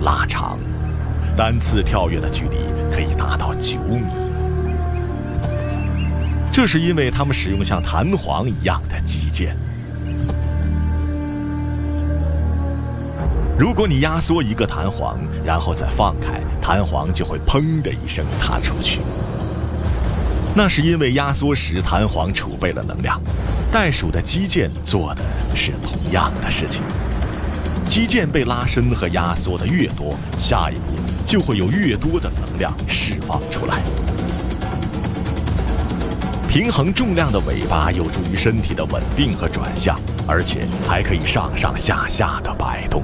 拉长，单次跳跃的距离可以达到9米。这是因为它们使用像弹簧一样的肌腱。如果你压缩一个弹簧，然后再放开，弹簧就会砰的一声弹出去。那是因为压缩时弹簧储备了能量。袋鼠的肌腱做的是同样的事情。肌腱被拉伸和压缩的越多，下一步就会有越多的能量释放出来。平衡重量的尾巴有助于身体的稳定和转向，而且还可以上上下下的摆动。